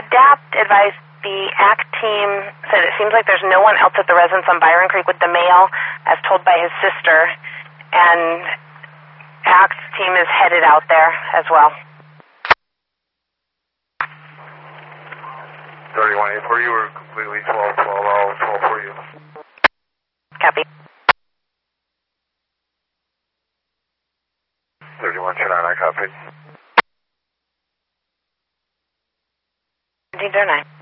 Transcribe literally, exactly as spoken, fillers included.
DAP advised the A C T team said it seems like there's no one else at the residence on Byron Creek with the mail, as told by his sister, and A C T team is headed out there as well. thirty-one eight for you, or completely twelve twelve, all twelve for you. Copy. thirty-one two nine, I copied. D zero nine.